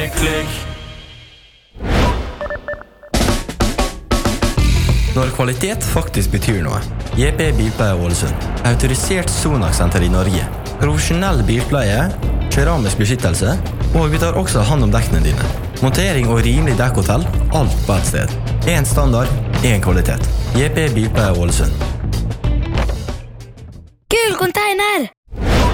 Når kvalitet faktisk betyr noe. JP Bilpleie Ålesund. Autorisert Sonax-senter i Norge. Profesjonell bilpleie, keramisk beskyttelse, og vi tar også hand om dekkene dine. Montering og rimelig dekkhotell, alt på et sted. En standard, en kvalitet. JP Bilpleie Ålesund. Kul container!